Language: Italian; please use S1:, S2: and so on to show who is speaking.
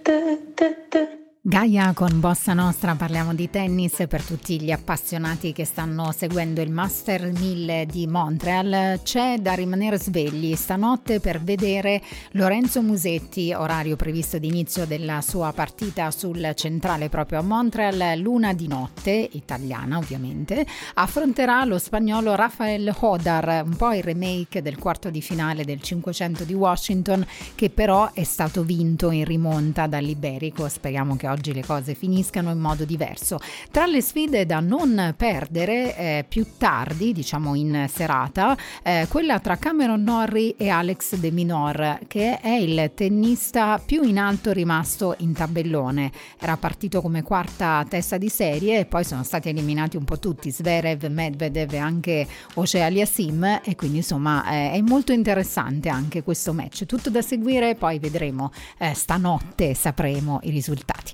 S1: Gaia con Bossa Nostra, parliamo di tennis per tutti gli appassionati che stanno seguendo il Master 1000 di Montreal. C'è da rimanere svegli stanotte per vedere Lorenzo Musetti, orario previsto di inizio della sua partita sul centrale proprio a Montreal, l'una di notte, italiana ovviamente, affronterà lo spagnolo Rafael Hodar, un po' il remake del quarto di finale del 500 di Washington, che però è stato vinto in rimonta dall'Iberico. Speriamo che oggi le cose finiscano in modo diverso. Tra le sfide da non perdere più tardi, diciamo in serata, quella tra Cameron Norrie e Alex de Minaur, che è il tennista più in alto rimasto in tabellone. Era partito come quarta testa di serie e poi sono stati eliminati un po' tutti, Zverev, Medvedev e anche Auger-Aliassime, e quindi insomma è molto interessante anche questo match. Tutto da seguire, poi vedremo, stanotte sapremo i risultati.